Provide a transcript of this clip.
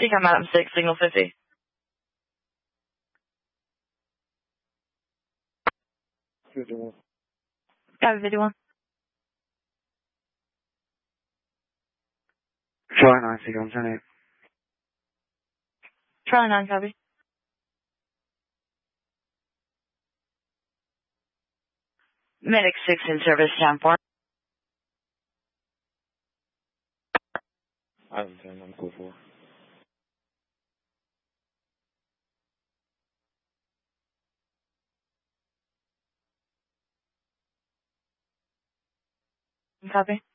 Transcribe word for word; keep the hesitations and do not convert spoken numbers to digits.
Seacom Adam six, signal fifty. fifty-one. Copy fifty-one. Charlie nine, Seacom ten eight. Charlie nine, copy. Medic six in service, town four. Item ten, I'm cool for. Copy.